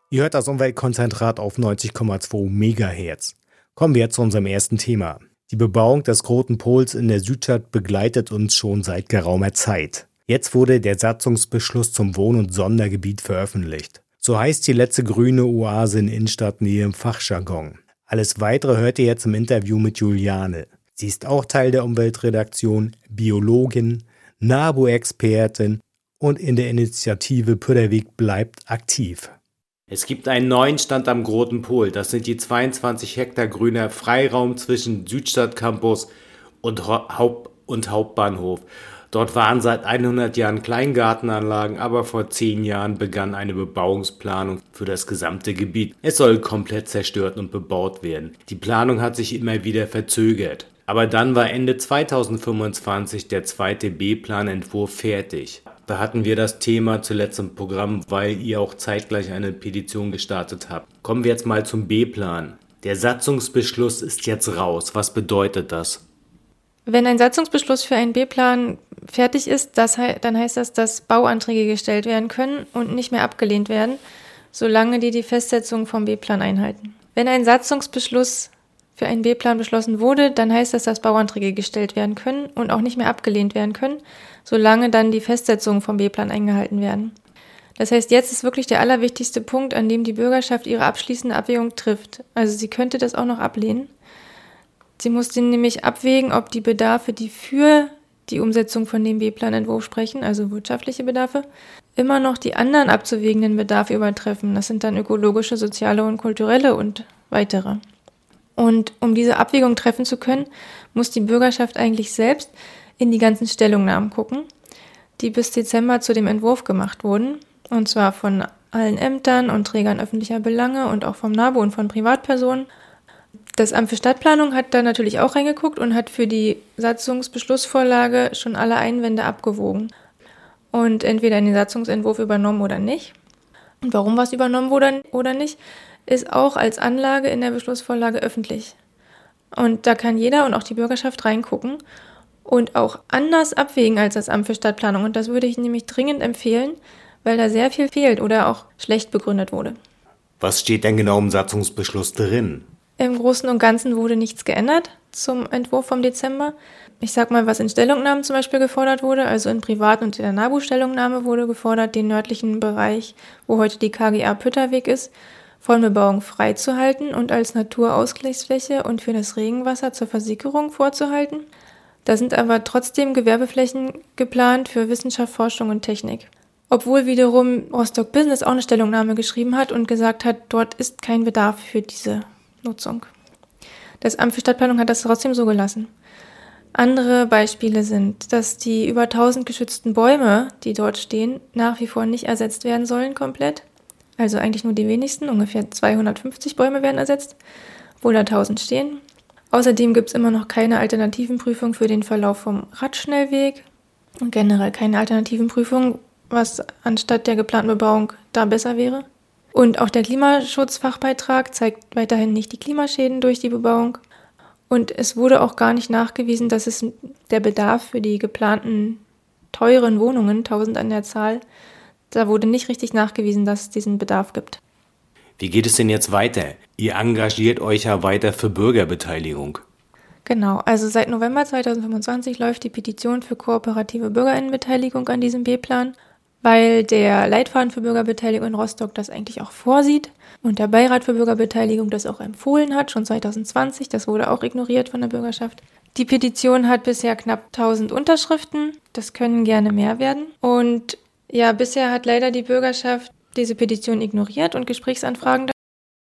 Ihr hört das Umweltkonzentrat auf 90,2 Megahertz. Kommen wir jetzt zu unserem ersten Thema. Die Bebauung des Roten Pols in der Südstadt begleitet uns schon seit geraumer Zeit. Jetzt wurde der Satzungsbeschluss zum Wohn- und Sondergebiet veröffentlicht. So heißt die letzte grüne Oase in Innenstadtnähe im Fachjargon. Alles Weitere hört ihr jetzt im Interview mit Juliane. Sie ist auch Teil der Umweltredaktion, Biologin, NABU-Expertin und in der Initiative Pütterweg bleibt aktiv. Es gibt einen neuen Stand am Roten Pol. Das sind die 22 Hektar grüner Freiraum zwischen Südstadtcampus und Hauptbahnhof. Dort waren seit 100 Jahren Kleingartenanlagen, aber vor 10 Jahren begann eine Bebauungsplanung für das gesamte Gebiet. Es soll komplett zerstört und bebaut werden. Die Planung hat sich immer wieder verzögert. Aber dann war Ende 2025 der zweite B-Planentwurf fertig. Da hatten wir das Thema zuletzt im Programm, weil ihr auch zeitgleich eine Petition gestartet habt. Kommen wir jetzt mal zum B-Plan. Der Satzungsbeschluss ist jetzt raus. Was bedeutet das? Wenn ein Satzungsbeschluss für einen B-Plan fertig ist, dann heißt das, dass Bauanträge gestellt werden können und nicht mehr abgelehnt werden, solange die Festsetzungen vom B-Plan einhalten. Wenn ein Satzungsbeschluss für einen B-Plan beschlossen wurde, dann heißt das, dass Bauanträge gestellt werden können und auch nicht mehr abgelehnt werden können, solange dann die Festsetzungen vom B-Plan eingehalten werden. Das heißt, jetzt ist wirklich der allerwichtigste Punkt, an dem die Bürgerschaft ihre abschließende Abwägung trifft. Also sie könnte das auch noch ablehnen. Sie muss nämlich abwägen, ob die Bedarfe, die für die Umsetzung von dem B-Planentwurf sprechen, also wirtschaftliche Bedarfe, immer noch die anderen abzuwägenden Bedarfe übertreffen. Das sind dann ökologische, soziale und kulturelle und weitere. Und um diese Abwägung treffen zu können, muss die Bürgerschaft eigentlich selbst in die ganzen Stellungnahmen gucken, die bis Dezember zu dem Entwurf gemacht wurden, und zwar von allen Ämtern und Trägern öffentlicher Belange und auch vom NABU und von Privatpersonen. Das Amt für Stadtplanung hat da natürlich auch reingeguckt und hat für die Satzungsbeschlussvorlage schon alle Einwände abgewogen und entweder in den Satzungsentwurf übernommen oder nicht. Und warum was übernommen wurde oder nicht, ist auch als Anlage in der Beschlussvorlage öffentlich. Und da kann jeder und auch die Bürgerschaft reingucken und auch anders abwägen als das Amt für Stadtplanung. Und das würde ich nämlich dringend empfehlen, weil da sehr viel fehlt oder auch schlecht begründet wurde. Was steht denn genau im Satzungsbeschluss drin? Im Großen und Ganzen wurde nichts geändert zum Entwurf vom Dezember. Ich sag mal, was in Stellungnahmen zum Beispiel gefordert wurde, also in Privat- und in der NABU-Stellungnahme wurde gefordert, den nördlichen Bereich, wo heute die KGA Pütterweg ist, von Bebauung freizuhalten und als Naturausgleichsfläche und für das Regenwasser zur Versickerung vorzuhalten. Da sind aber trotzdem Gewerbeflächen geplant für Wissenschaft, Forschung und Technik. Obwohl wiederum Rostock Business auch eine Stellungnahme geschrieben hat und gesagt hat, dort ist kein Bedarf für diese Nutzung. Das Amt für Stadtplanung hat das trotzdem so gelassen. Andere Beispiele sind, dass die über 1000 geschützten Bäume, die dort stehen, nach wie vor nicht ersetzt werden sollen komplett. Also eigentlich nur die wenigsten, ungefähr 250 Bäume werden ersetzt, obwohl da 1000 stehen. Außerdem gibt es immer noch keine Alternativenprüfung für den Verlauf vom Radschnellweg und generell keine Alternativenprüfung, was anstatt der geplanten Bebauung da besser wäre. Und auch der Klimaschutzfachbeitrag zeigt weiterhin nicht die Klimaschäden durch die Bebauung. Und es wurde auch gar nicht nachgewiesen, dass es der Bedarf für die geplanten teuren Wohnungen, 1000 an der Zahl, da wurde nicht richtig nachgewiesen, dass es diesen Bedarf gibt. Wie geht es denn jetzt weiter? Ihr engagiert euch ja weiter für Bürgerbeteiligung. Genau, also seit November 2025 läuft die Petition für kooperative Bürgerinnenbeteiligung an diesem B-Plan, weil der Leitfaden für Bürgerbeteiligung in Rostock das eigentlich auch vorsieht und der Beirat für Bürgerbeteiligung das auch empfohlen hat, schon 2020. Das wurde auch ignoriert von der Bürgerschaft. Die Petition hat bisher knapp 1000 Unterschriften. Das können gerne mehr werden. Und ja, bisher hat leider die Bürgerschaft diese Petition ignoriert und Gesprächsanfragen